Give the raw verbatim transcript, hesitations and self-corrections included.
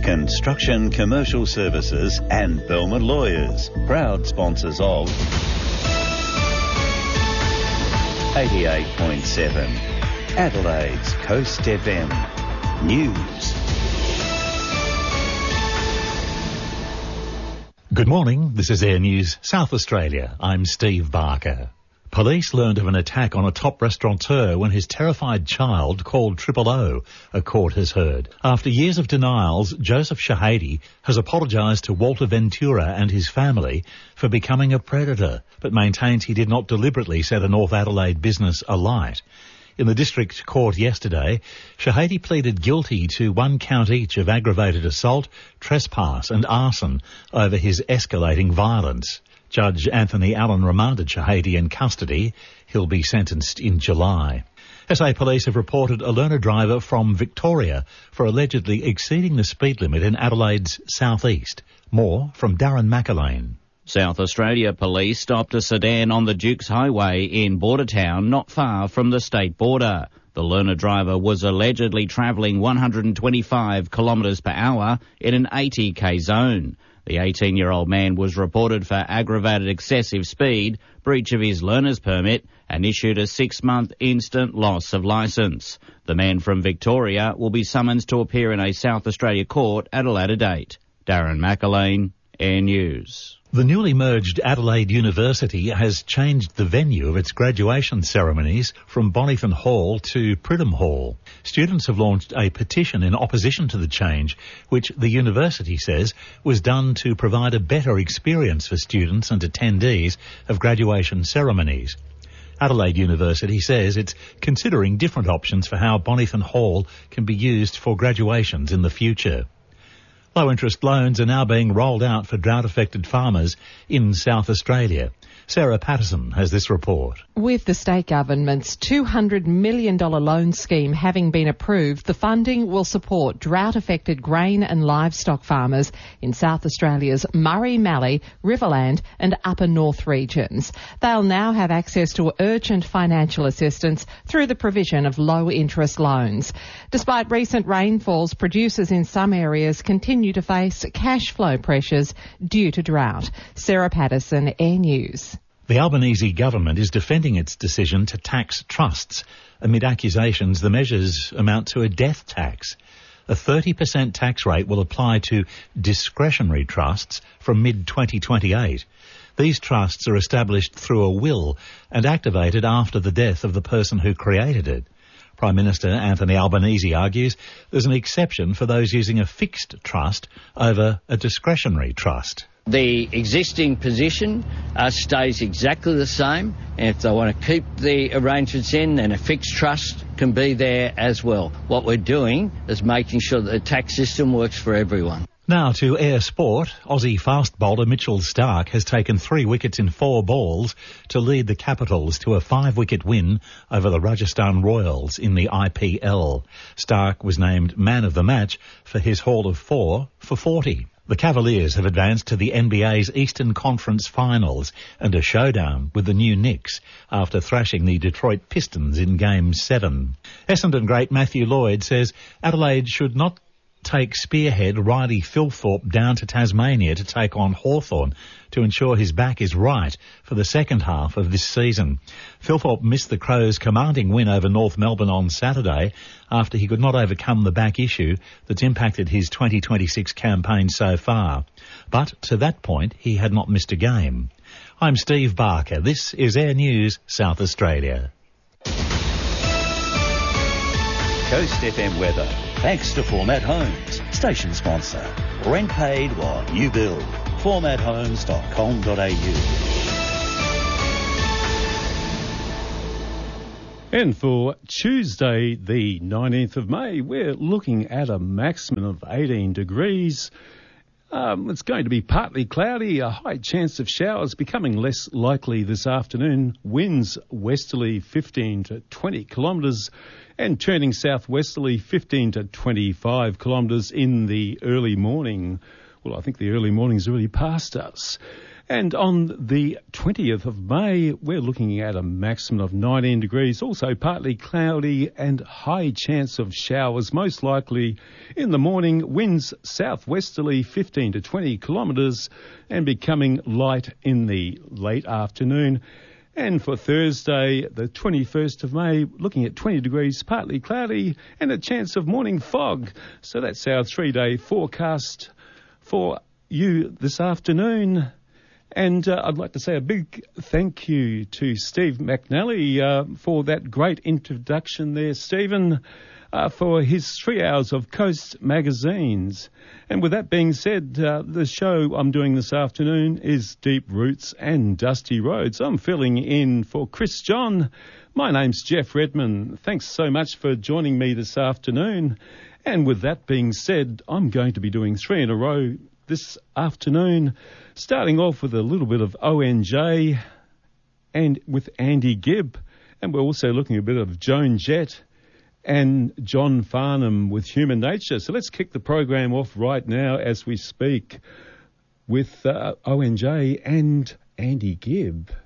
Construction Commercial Services and Belmont Lawyers, proud sponsors of eighty-eight point seven, Adelaide's Coast F M. News. Good morning, this is Air News South Australia. I'm Steve Barker. Police learned of an attack on a top restaurateur when his terrified child called Triple O, a court has heard. After years of denials, Joseph Shahady has apologised to Walter Ventura and his family for becoming a predator, but maintains he did not deliberately set a North Adelaide business alight. In the district court yesterday, Shahady pleaded guilty to one count each of aggravated assault, trespass and arson over his escalating violence. Judge Anthony Allen remanded Shahady in custody. He'll be sentenced in July. S A Police have reported a learner driver from Victoria for allegedly exceeding the speed limit in Adelaide's southeast. More from Darren McAlane. South Australia Police stopped a sedan on the Dukes Highway in Bordertown, not far from the state border. The learner driver was allegedly travelling one hundred twenty-five kilometres per hour in an eighty k zone. The eighteen-year-old man was reported for aggravated excessive speed, breach of his learner's permit, and issued a six-month instant loss of licence. The man from Victoria will be summoned to appear in a South Australia court at a later date. Darren McAlane, Air News. The newly merged Adelaide University has changed the venue of its graduation ceremonies from Bonnython Hall to Pridham Hall. Students have launched a petition in opposition to the change, which the university says was done to provide a better experience for students and attendees of graduation ceremonies. Adelaide University says it's considering different options for how Bonnython Hall can be used for graduations in the future. Low-interest loans are now being rolled out for drought-affected farmers in South Australia. Sarah Patterson has this report. With the state government's two hundred million dollars loan scheme having been approved, the funding will support drought-affected grain and livestock farmers in South Australia's Murray, Mallee, Riverland and Upper North regions. They'll now have access to urgent financial assistance through the provision of low-interest loans. Despite recent rainfalls, producers in some areas continue to face cash flow pressures due to drought. Sarah Patterson, Air News. The Albanese government is defending its decision to tax trusts amid accusations the measures amount to a death tax. A thirty percent tax rate will apply to discretionary trusts from mid twenty twenty-eight. These trusts are established through a will and activated after the death of the person who created it. Prime Minister Anthony Albanese argues there's an exception for those using a fixed trust over a discretionary trust. The existing position uh, stays exactly the same, and if they want to keep the arrangements in, then a fixed trust can be there as well. What we're doing is making sure that the tax system works for everyone. Now to air sport. Aussie fast bowler Mitchell Starc has taken three wickets in four balls to lead the Capitals to a five-wicket win over the Rajasthan Royals in the I P L. Starc was named man of the match for his haul of four for forty. The Cavaliers have advanced to the N B A's Eastern Conference Finals and a showdown with the new Knicks after thrashing the Detroit Pistons in Game seven. Essendon great Matthew Lloyd says Adelaide should not take spearhead Riley Philthorpe down to Tasmania to take on Hawthorn to ensure his back is right for the second half of this season. Philthorpe missed the Crows' commanding win over North Melbourne on Saturday after he could not overcome the back issue that's impacted his twenty twenty-six campaign so far. But to that point, he had not missed a game. I'm Steve Barker. This is Air News South Australia. Coast F M weather. Thanks to Format Homes, station sponsor. Rent paid while you build. format homes dot com dot a u. And for Tuesday, the nineteenth of May, we're looking at a maximum of eighteen degrees. Um, it's going to be partly cloudy, a high chance of showers becoming less likely this afternoon. Winds westerly fifteen to twenty kilometres and turning southwesterly fifteen to twenty-five kilometres in the early morning. Well, I think the early morning's already past us. And on the twentieth of May, we're looking at a maximum of nineteen degrees, also partly cloudy and high chance of showers, most likely in the morning. Winds southwesterly fifteen to twenty kilometres and becoming light in the late afternoon. And for Thursday, the twenty-first of May, looking at twenty degrees, partly cloudy and a chance of morning fog. So that's our three-day forecast for you this afternoon. And uh, I'd like to say a big thank you to Steve McNally uh, for that great introduction there, Stephen, uh, for his three hours of Coast magazines. And with that being said, uh, the show I'm doing this afternoon is Deep Roots and Dusty Roads. I'm filling in for Chris John. My name's Jeff Redman. Thanks so much for joining me this afternoon. And with that being said, I'm going to be doing three in a row this afternoon, starting off with a little bit of O N J and with Andy Gibb, and we're also looking at a bit of Joan Jett and John Farnham with Human Nature. So let's kick the program off right now as we speak with uh, O N J and Andy Gibb.